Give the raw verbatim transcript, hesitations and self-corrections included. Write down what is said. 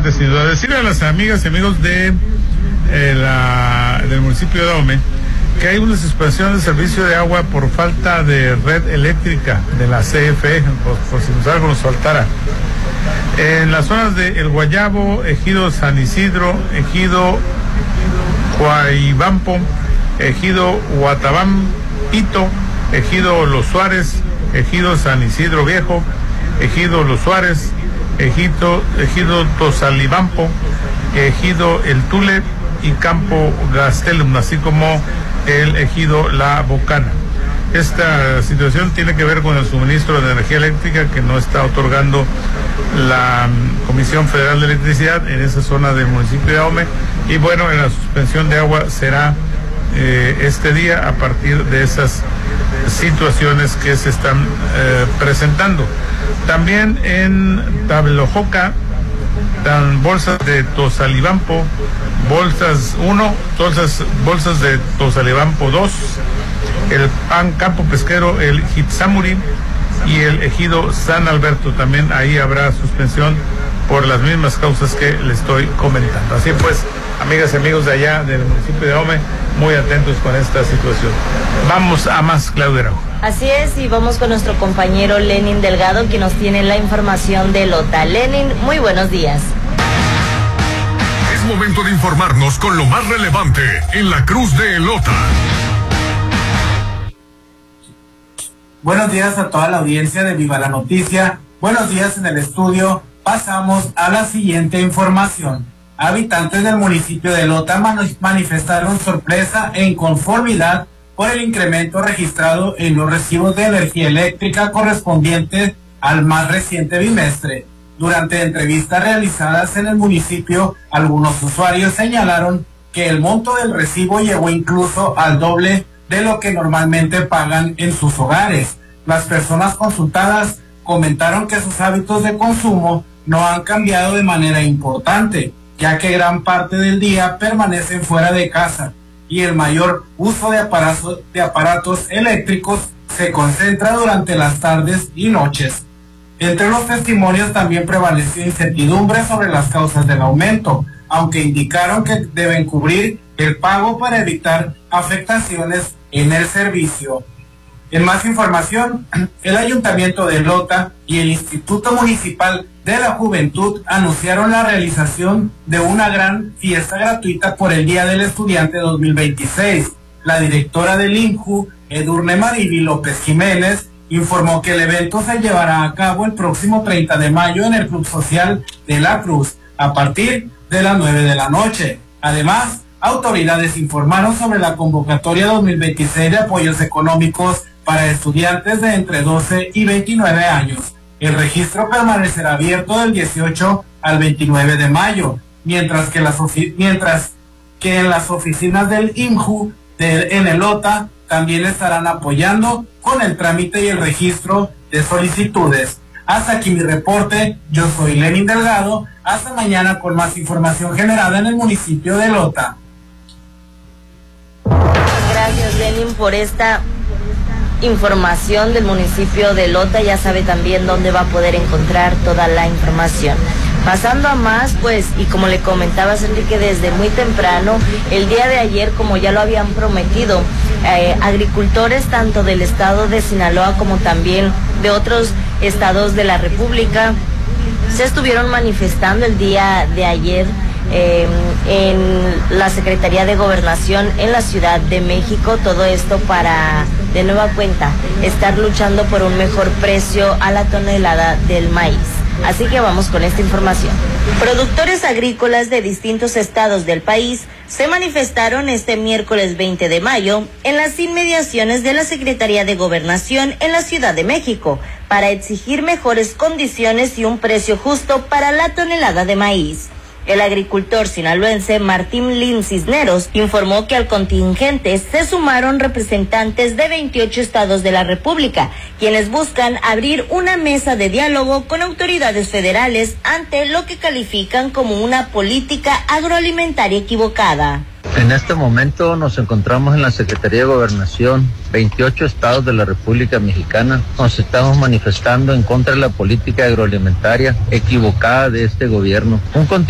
importante sin duda. Decirle a las amigas y amigos de eh, la, del municipio de Ahome que hay una suspensión de servicio de agua por falta de red eléctrica de la C F E, por, por si nos algo nos faltara. En las zonas de El Guayabo, Ejido San Isidro, Ejido Huaibampo, Ejido Huatabam, Hito, Ejido Los Suárez, Ejido San Isidro Viejo, Ejido Los Suárez, Ejido, Ejido Tozalibampo, Ejido El Tule y Campo Gastelum, así como el Ejido La Bocana. Esta situación tiene que ver con el suministro de energía eléctrica que no está otorgando la Comisión Federal de Electricidad en esa zona del municipio de Ahome, y bueno, en la suspensión de agua será eh, este día a partir de esas situaciones que se están eh, presentando. También en Tablojoca, dan bolsas de Tozalibampo, bolsas uno, bolsas, bolsas de Tozalibampo dos, el pan Campo Pesquero, el Hitsamuri y el Ejido San Alberto. También ahí habrá suspensión por las mismas causas que le estoy comentando. Así pues, amigas y amigos de allá del municipio de Ahome, muy atentos con esta situación. Vamos a más, Claudia Araujo. Así es, y vamos con nuestro compañero Lenin Delgado, que nos tiene la información de Lota. Lenin, muy buenos días. Es momento de informarnos con lo más relevante en la Cruz de Elota. Buenos días a toda la audiencia de Viva la Noticia. Buenos días en el estudio. Pasamos a la siguiente información. Habitantes del municipio de Elota manifestaron sorpresa e inconformidad por el incremento registrado en los recibos de energía eléctrica correspondientes al más reciente bimestre. Durante entrevistas realizadas en el municipio, algunos usuarios señalaron que el monto del recibo llegó incluso al doble de lo que normalmente pagan en sus hogares. Las personas consultadas comentaron que sus hábitos de consumo no han cambiado de manera importante, ya que gran parte del día permanecen fuera de casa y el mayor uso de aparatos, de aparatos eléctricos se concentra durante las tardes y noches. Entre los testimonios también prevaleció incertidumbre sobre las causas del aumento, aunque indicaron que deben cubrir el pago para evitar afectaciones en el servicio. En más información, el Ayuntamiento de Elota y el Instituto Municipal de la Juventud anunciaron la realización de una gran fiesta gratuita por el Día del Estudiante dos mil veintiséis. La directora del I N J U, Edurne Mariby López Jiménez, informó que el evento se llevará a cabo el próximo treinta de mayo en el Club Social de La Cruz, a partir de las nueve de la noche. Además, autoridades informaron sobre la convocatoria dos mil veintiséis de apoyos económicos para estudiantes de entre doce y veintinueve años. El registro permanecerá abierto del dieciocho al veintinueve de mayo, mientras que, las mientras que en las oficinas del I N J U de, en Elota también estarán apoyando con el trámite y el registro de solicitudes. Hasta aquí mi reporte. Yo soy Lenin Delgado. Hasta mañana con más información generada en el municipio de Elota. Gracias, Lenin, por esta información del municipio de Elota. Ya sabe también dónde va a poder encontrar toda la información. Pasando a más, pues, y como le comentabas, Enrique, desde muy temprano, el día de ayer, como ya lo habían prometido, eh, agricultores tanto del estado de Sinaloa como también de otros estados de la República se estuvieron manifestando el día de ayer eh, en la Secretaría de Gobernación en la Ciudad de México. Todo esto para, de nueva cuenta, estar luchando por un mejor precio a la tonelada del maíz. Así que vamos con esta información. Productores agrícolas de distintos estados del país se manifestaron este miércoles veinte de mayo en las inmediaciones de la Secretaría de Gobernación en la Ciudad de México para exigir mejores condiciones y un precio justo para la tonelada de maíz. El agricultor sinaloense Martín Lin Cisneros informó que al contingente se sumaron representantes de veintiocho estados de la República, quienes buscan abrir una mesa de diálogo con autoridades federales ante lo que califican como una política agroalimentaria equivocada. En este momento nos encontramos en la Secretaría de Gobernación, veintiocho estados de la República Mexicana. Nos estamos manifestando en contra de la política agroalimentaria equivocada de este gobierno. Un